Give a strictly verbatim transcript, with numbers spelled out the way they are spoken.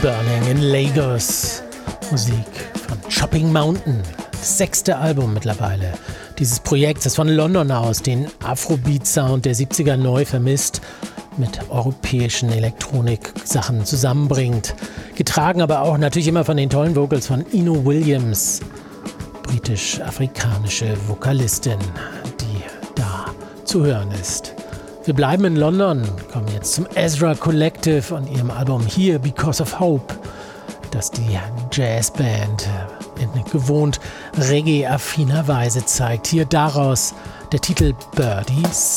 Burning in Lagos. Musik von Chopping Mountain. Das sechste Album mittlerweile dieses Projekts, das von London aus den Afrobeat-Sound der siebziger neu vermisst, mit europäischen Elektronik-Sachen zusammenbringt. Getragen aber auch natürlich immer von den tollen Vocals von Ino Williams, britisch-afrikanische Vokalistin, die da zu hören ist. Wir bleiben in London, kommen jetzt zum Ezra Collective und ihrem Album Here Because of Hope, das die Jazzband in gewohnt reggae-affiner Weise zeigt. Hier daraus der Titel Birdies.